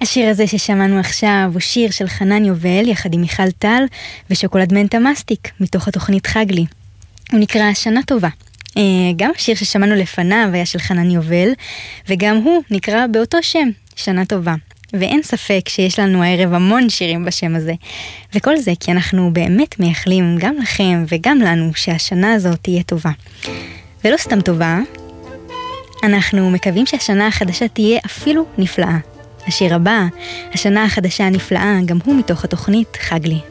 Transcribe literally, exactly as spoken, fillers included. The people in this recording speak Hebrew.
השיר הזה ששמענו עכשיו הוא שיר של חנן יובל יחד עם מיכל טל ושוקולד מנטה מסטיק מתוך התוכנית חג לי. הוא נקרא שנה טובה. גם השיר ששמענו לפניו היה של חנן יובל, וגם הוא נקרא באותו שם, שנה טובה. ואין ספק שיש לנו הערב המון שירים בשם הזה. וכל זה כי אנחנו באמת מייחלים גם לכם וגם לנו שהשנה הזאת תהיה טובה. ולא סתם טובה, אנחנו מקווים שהשנה החדשה תהיה אפילו נפלאה. השיר הבא, השנה החדשה הנפלאה, גם הוא מתוך התוכנית חג לי.